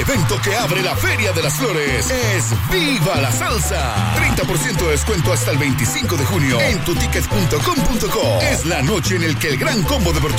evento que abre la Feria de las Flores es ¡Viva la Salsa! 30% de descuento hasta el 25 de junio en tuticket.com.co. Es la noche en el que el gran combo deportivo